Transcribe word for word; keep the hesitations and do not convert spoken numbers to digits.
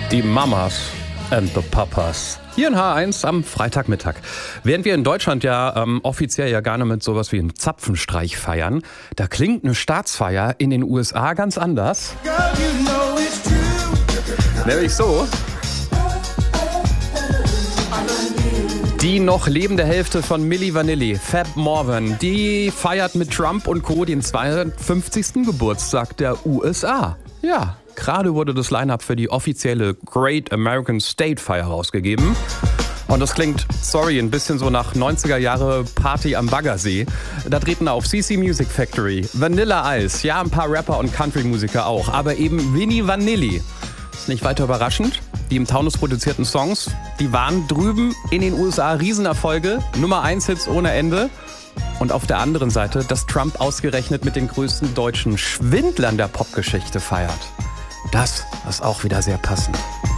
Die Mamas and the Papas. Hier in H eins am Freitagmittag. Während wir in Deutschland ja ähm, offiziell ja gerne mit sowas wie einem Zapfenstreich feiern, da klingt eine Staatsfeier in den U S A ganz anders. Nämlich so. Die noch lebende Hälfte von Milli Vanilli, Fab Morvan, die feiert mit Trump und Co. den zweihundertfünfzigsten Geburtstag der U S A. Ja, gerade wurde das Line-Up für die offizielle Great American State Feier rausgegeben. Und das klingt, sorry, ein bisschen so nach neunziger Jahre Party am Baggersee. Da treten auf C C Music Factory, Vanilla Ice, ja ein paar Rapper und Country-Musiker auch, aber eben Milli Vanilli. Ist nicht weiter überraschend. Die im Taunus produzierten Songs, die waren drüben in den U S A Riesenerfolge, Nummer eins Hits ohne Ende. Und auf der anderen Seite, dass Trump ausgerechnet mit den größten deutschen Schwindlern der Popgeschichte feiert. Das ist auch wieder sehr passend.